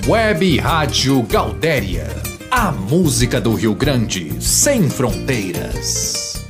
Web Rádio Gaudéria, a música do Rio Grande sem fronteiras.